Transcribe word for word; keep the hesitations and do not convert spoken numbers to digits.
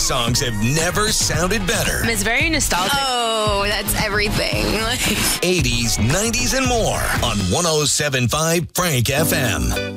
songs have never sounded better. It's very nostalgic. Oh, that's everything. eighties, nineties, and more on one oh seven point five Frank F M.